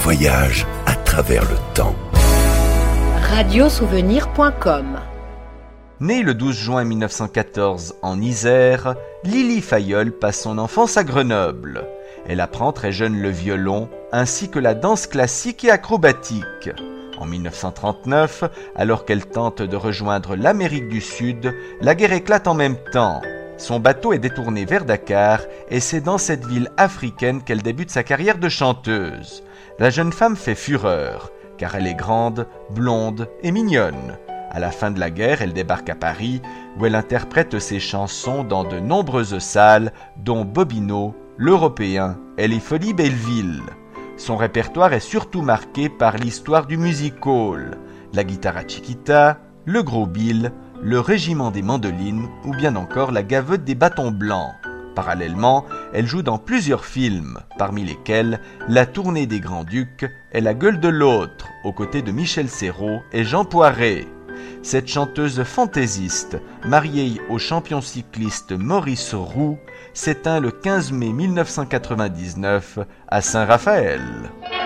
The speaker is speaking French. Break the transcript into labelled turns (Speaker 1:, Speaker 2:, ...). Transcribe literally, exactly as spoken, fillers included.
Speaker 1: voyage à travers le temps.
Speaker 2: radio souvenir point com.
Speaker 3: Née le douze juin mille neuf cent quatorze en Isère, Lily Fayolle passe son enfance à Grenoble. Elle apprend très jeune le violon, ainsi que la danse classique et acrobatique. En mille neuf cent trente-neuf, alors qu'elle tente de rejoindre l'Amérique du Sud, la guerre éclate en même temps. Son bateau est détourné vers Dakar et c'est dans cette ville africaine qu'elle débute sa carrière de chanteuse. La jeune femme fait fureur, car elle est grande, blonde et mignonne. À la fin de la guerre, elle débarque à Paris, où elle interprète ses chansons dans de nombreuses salles, dont Bobino, l'Européen et les Folies Belleville. Son répertoire est surtout marqué par l'histoire du music hall, la guitare chiquita, le gros bill, le régiment des mandolines ou bien encore la gavotte des bâtons blancs. Parallèlement, elle joue dans plusieurs films, parmi lesquels La tournée des Grands-Ducs et La gueule de l'autre, aux côtés de Michel Serrault et Jean Poiret. Cette chanteuse fantaisiste, mariée au champion cycliste Maurice Roux, s'éteint le quinze mai mille neuf cent quatre-vingt-dix-neuf à Saint-Raphaël.